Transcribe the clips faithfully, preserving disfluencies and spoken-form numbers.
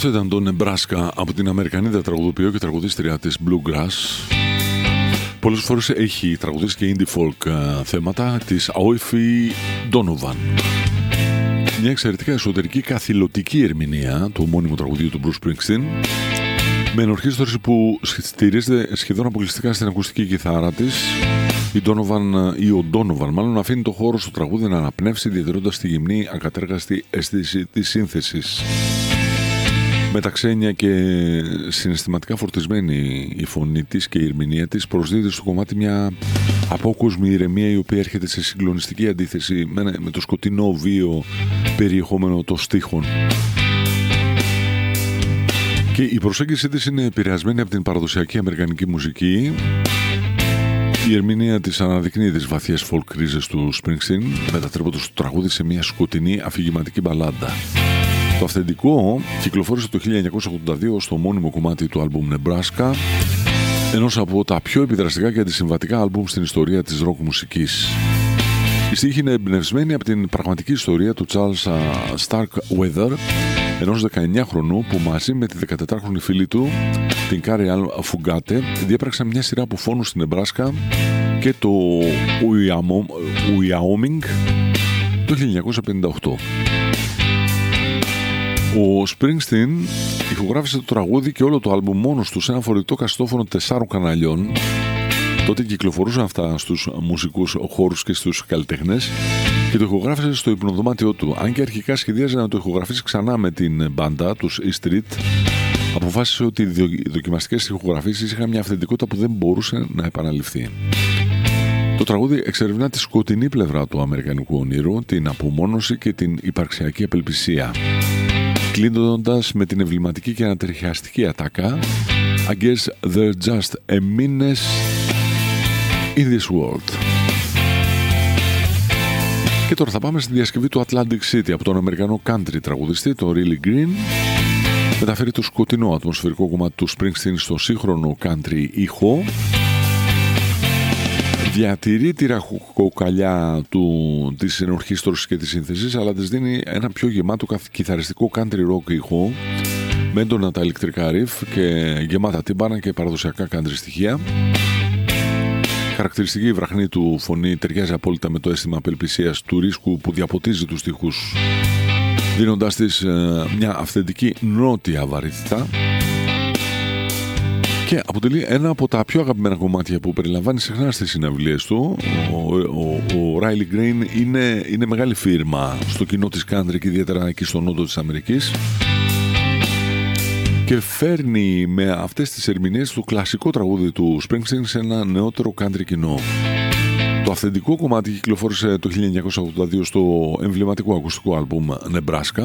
Αυτό ήταν το Nebraska από την Αμερικανίδα τραγουδοποιό και τραγουδίστρια της Bluegrass. Πολλές φορές έχει τραγουδίσει και indie folk uh, θέματα της Aoife Donovan. Μια εξαιρετικά εσωτερική καθηλωτική ερμηνεία του ομώνυμου τραγουδίου του Bruce Springsteen, με ενορχήστρωση που στηρίζεται σχεδόν αποκλειστικά στην ακουστική κιθάρα της. Η Donovan, ή ο Donovan μάλλον, αφήνει το χώρο στο τραγούδι να αναπνεύσει, διατηρώντας τη γυμνή ακατέργαστη αίσθηση της σύνθεσης. Με τα ξένια και συναισθηματικά φορτισμένη η φωνή της και η ερμηνεία της προσδίδει στο κομμάτι μια απόκοσμη ηρεμία, η οποία έρχεται σε συγκλονιστική αντίθεση με το σκοτεινό βίο περιεχόμενο των στίχων. Και η προσέγγιση της είναι επηρεασμένη από την παραδοσιακή αμερικανική μουσική. Η ερμηνεία της αναδεικνύει τις βαθιές folk κρίζες του Springsteen, μετατρέποντας το τραγούδι σε μια σκοτεινή αφηγηματική μπαλάντα. Το αυθεντικό κυκλοφόρησε το χίλια εννιακόσια ογδόντα δύο στο μόνιμο κομμάτι του άλμπουμ Nebraska, ενός από τα πιο επιδραστικά και αντισυμβατικά άλμπουμ στην ιστορία της ροκ μουσικής. Η στίχη είναι εμπνευσμένη από την πραγματική ιστορία του Charles Starkweather, ενός δεκαεννιάχρονου που μαζί με τη δεκατετράχρονη φίλη του, την Carrie Ann Fugate, διέπραξαν μια σειρά από φόνους στην Nebraska και το Wyoming το χίλια εννιακόσια πενήντα οκτώ. Ο Springsteen ηχογράφησε το τραγούδι και όλο το άλμπουμ μόνος του σε ένα φορητό κασετόφωνο τεσσάρων καναλιών. Τότε κυκλοφορούσαν αυτά στους μουσικούς χώρους και στους καλλιτέχνες, και το ηχογράφησε στο υπνοδωμάτιό του. Αν και αρχικά σχεδίαζε να το ηχογραφήσει ξανά με την μπάντα, τους E Street, αποφάσισε ότι οι δοκιμαστικές ηχογραφήσεις είχαν μια αυθεντικότητα που δεν μπορούσε να επαναληφθεί. Το τραγούδι εξερευνά τη σκοτεινή πλευρά του αμερικανικού ονείρου, την απομόνωση και την υπαρξιακή απελπισία, κλείνοντας με την εμβληματική και ανατριχιαστική ατάκα I guess they're just a meanness in this world. Και τώρα θα πάμε στη διασκευή του Atlantic City από τον Αμερικανό country τραγουδιστή, τον Riley Green. Μεταφέρει το σκοτεινό ατμοσφαιρικό κομμάτι του Springsteen στο σύγχρονο country ήχο. Διατηρεί τη ραχοκοκαλιά του, της ενορχήστρωσης και της σύνθεσης, αλλά της δίνει ένα πιο γεμάτο κιθαριστικό country rock ήχο, με έντονα τα ηλεκτρικά riff και γεμάτα τύμπανα και παραδοσιακά country στοιχεία. Χαρακτηριστική η βραχνή του φωνή ταιριάζει απόλυτα με το αίσθημα απελπισίας του ρίσκου που διαποτίζει τους στίχους, δίνοντάς της ε, μια αυθεντική νότια βαρύτητα, και αποτελεί ένα από τα πιο αγαπημένα κομμάτια που περιλαμβάνει συχνά στις συναυλίες του. Ο, ο, ο Riley Green είναι, είναι μεγάλη φίρμα στο κοινό της country και ιδιαίτερα εκεί στο νότο της Αμερικής, και φέρνει με αυτές τις ερμηνείες το κλασικό τραγούδι του Springsteen σε ένα νεότερο country κοινό. Το αυθεντικό κομμάτι κυκλοφόρησε το χίλια εννιακόσια ογδόντα δύο στο εμβληματικό ακουστικό άλμπουμ Nebraska.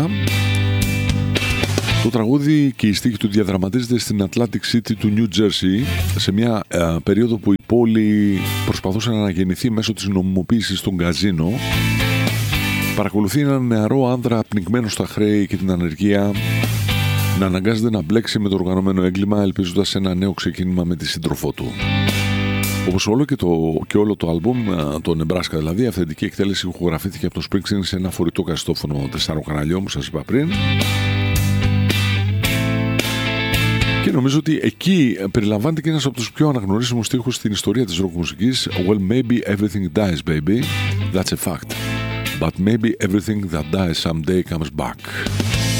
Το τραγούδι και η στίχη του διαδραματίζεται στην Atlantic City του New Jersey, σε μια ε, περίοδο που η πόλη προσπαθούσε να αναγεννηθεί μέσω της νομιμοποίησης των καζίνο. Παρακολουθεί έναν νεαρό άνδρα πνιγμένο στα χρέη και την ανεργία να αναγκάζεται να μπλέξει με το οργανωμένο έγκλημα, ελπίζοντας ένα νέο ξεκίνημα με τη σύντροφό του. Όπως όλο και, το, και όλο το άλμπουμ, το Nebraska δηλαδή, η αυθεντική εκτέλεση ηχογραφήθηκε από το Springsteen σε ένα φορητό κασετόφωνο τεσσάρων καναλιών, όπως σας είπα πριν. Και νομίζω ότι εκεί περιλαμβάνεται και ένας από τους πιο αναγνωρίσιμους στίχους στην ιστορία της ροκ μουσικής. Well, maybe everything dies, baby. That's a fact. But maybe everything that dies someday comes back.